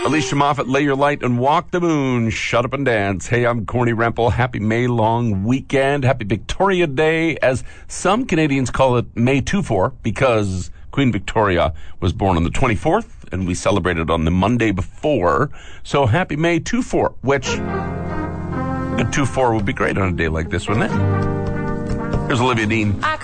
Alicia Moffat, Lay Your Light and Walk the Moon. Shut Up and Dance. Hey, I'm Corny Rempel. Happy May long weekend. Happy Victoria Day, as some Canadians call it, May 24, because Queen Victoria was born on the 24th, and we celebrated on the Monday before. So happy May 24, which a 2-4 would be great on a day like this, wouldn't it? Here's Olivia Dean.